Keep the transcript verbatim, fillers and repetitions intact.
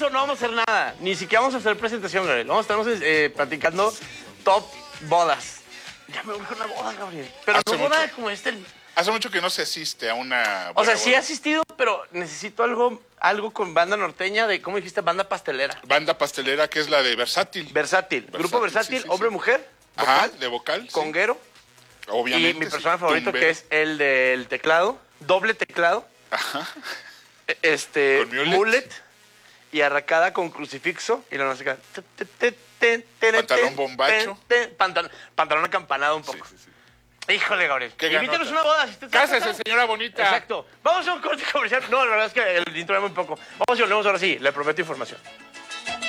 eso no vamos a hacer nada. Ni siquiera vamos a hacer presentación, Gabriel. Vamos a estar eh, platicando top bodas. Ya me urge una boda, Gabriel. Pero Hace no boda mucho. como este. Hace mucho que no se asiste a una... O sea, buena sí he boda. asistido, pero necesito algo, algo con banda norteña de, ¿cómo dijiste? Banda pastelera. Banda pastelera que es la de Versátil. Versátil. Grupo Versátil, versátil, sí, sí, hombre-mujer. Ajá, de vocal. sí. Conguero. Obviamente. Y mi sí. personaje favorito, Tumbero. que es el del teclado. Doble teclado. Ajá. E- Este, Con mullet. mullet. Y arracada con crucifixo. Y la música. Pantalón bombacho. Pantalón, pantalón acampanado un poco. Sí, sí, sí. Híjole, Gabriel. Qué Invítanos ganota. una boda. Si usted está Cásese, casado. señora bonita. Exacto. Vamos a un corte comercial. No, la verdad es que el intro era muy poco. Vamos y volvemos ahora sí. Le prometo información.